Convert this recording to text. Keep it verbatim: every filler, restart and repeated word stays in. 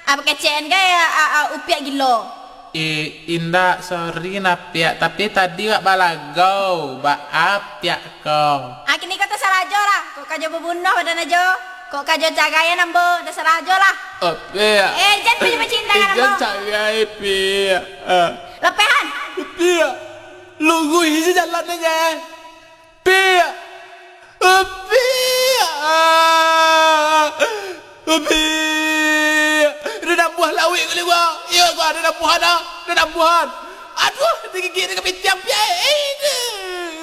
Apa kecen gaya upiak gilo. Eh, indah, sorry napiak, tapi tadi wak balagau, bak apiak kau. Ah kini kata sarajo lah. Kok kajo bebunuh pada najo. Kok kajo cagaya nambo, dah sarajo lah. Oh, piak. Eh, jangan punya cinta kan Ikan nambo. cagai, piak. Lepehan. Piak. Lunggu isi jalan aja. Piak. Oh, piak. Oh, piak. Dia dah buah lawik kali gua. Ya gua, dia dah buah dah. Dia dah buah. Aduh, dia gigit dengan pitiang piak. Eh,